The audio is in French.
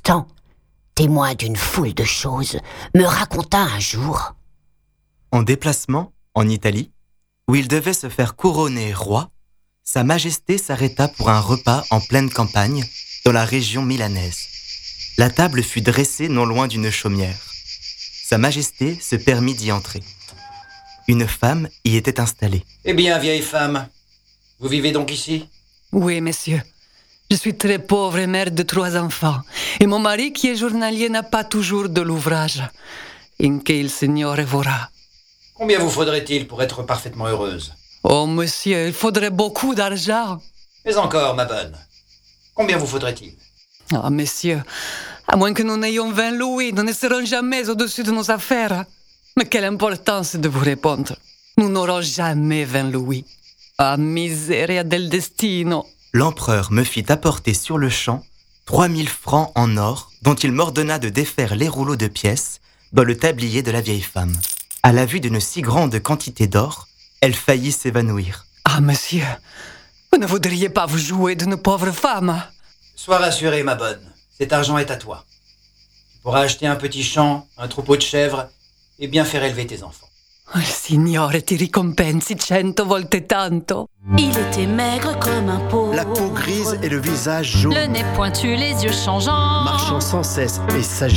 Tristan, témoin d'une foule de choses, me raconta un jour. En déplacement, en Italie, où il devait se faire couronner roi, Sa Majesté s'arrêta pour un repas en pleine campagne, dans la région milanaise. La table fut dressée non loin d'une chaumière. Sa Majesté se permit d'y entrer. Une femme y était installée. « Eh bien, vieille femme, vous vivez donc ici ?»« Oui, monsieur. Je suis très pauvre et mère de 3 enfants. Et mon mari, qui est journalier, n'a pas toujours de l'ouvrage. In che il Signore vorrà. » « Combien vous faudrait-il pour être parfaitement heureuse ?»« Oh, monsieur, il faudrait beaucoup d'argent. »« Mais encore, ma bonne, combien vous faudrait-il ?»« Ah, monsieur, à moins que nous n'ayons 20 louis, nous ne serons jamais au-dessus de nos affaires. Mais quelle importance de vous répondre. Nous n'aurons jamais 20 louis. Ah, miseria del destino. » L'empereur me fit apporter sur le champ 3000 francs en or dont il m'ordonna de défaire les rouleaux de pièces dans le tablier de la vieille femme. À la vue d'une si grande quantité d'or, elle faillit s'évanouir. « Ah, monsieur, vous ne voudriez pas vous jouer d'une pauvre femme ?»« Sois rassurée, ma bonne, cet argent est à toi. Tu pourras acheter un petit champ, un troupeau de chèvres et bien faire élever tes enfants. » Oh, il Signore ti ricompensi 100 volte tanto. Il était maigre comme un pauvre. La peau grise et le visage jaune. Le nez pointu, les yeux changeants. Marchant sans cesse et s'agissant.